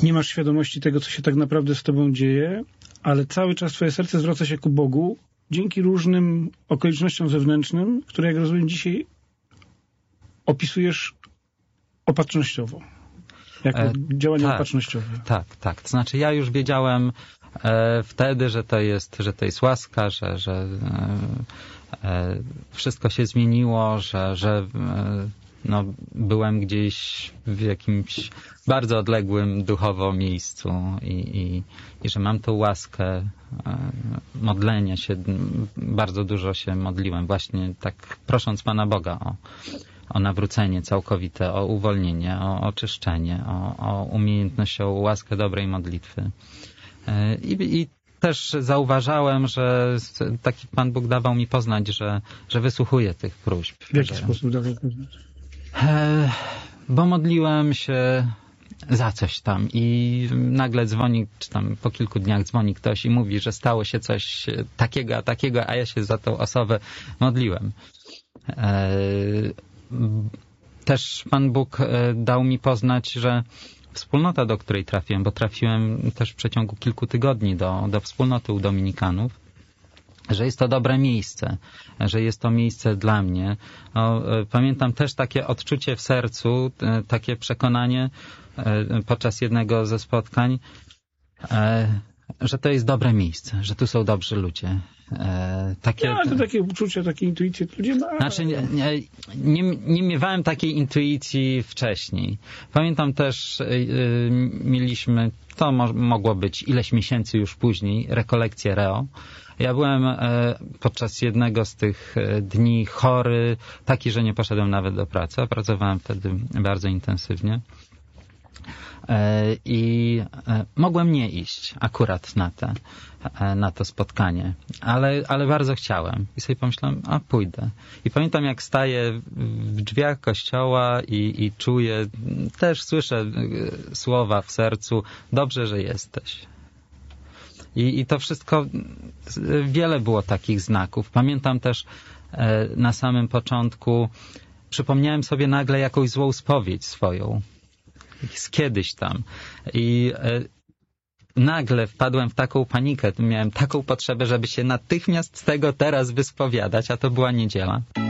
nie masz świadomości tego, co się tak naprawdę z tobą dzieje, ale cały czas twoje serce zwraca się ku Bogu dzięki różnym okolicznościom zewnętrznym, które, jak rozumiem, dzisiaj opisujesz opatrznościowo. Jako działanie opatrznościowe. Tak. To znaczy ja już wiedziałem wtedy, że to jest łaska, że wszystko się zmieniło, że no, byłem gdzieś w jakimś bardzo odległym duchowo miejscu i że mam tą łaskę modlenia się. Bardzo dużo się modliłem właśnie tak prosząc Pana Boga o nawrócenie całkowite, o uwolnienie, o oczyszczenie, o umiejętność, o łaskę dobrej modlitwy. I też zauważałem, że taki Pan Bóg dawał mi poznać, że wysłuchuje tych próśb. W jaki sposób dawał poznać? Bo modliłem się za coś tam i nagle dzwoni, czy tam po kilku dniach dzwoni ktoś i mówi, że stało się coś takiego, a ja się za tą osobę modliłem. Też Pan Bóg dał mi poznać, że wspólnota, do której trafiłem, bo trafiłem też w przeciągu kilku tygodni do wspólnoty u Dominikanów, że jest to dobre miejsce, że jest to miejsce dla mnie. Pamiętam też takie odczucie w sercu, takie przekonanie podczas jednego ze spotkań, że to jest dobre miejsce, że tu są dobrzy ludzie. To takie uczucie, takie intuicje ludzie mają. Znaczy, nie miewałem takiej intuicji wcześniej. Pamiętam też, mieliśmy, to mogło być ileś miesięcy już później, rekolekcję Reo. Ja byłem podczas jednego z tych dni chory, taki, że nie poszedłem nawet do pracy. Pracowałem wtedy bardzo intensywnie. I mogłem nie iść akurat na to spotkanie, ale bardzo chciałem i sobie pomyślałem, pójdę. I pamiętam, jak staję w drzwiach kościoła i czuję, też słyszę słowa w sercu, dobrze, że jesteś. I to wszystko, wiele było takich znaków. Pamiętam też na samym początku, przypomniałem sobie nagle jakąś złą spowiedź swoją z kiedyś tam i nagle wpadłem w taką panikę, miałem taką potrzebę, żeby się natychmiast z tego teraz wyspowiadać, a to była niedziela.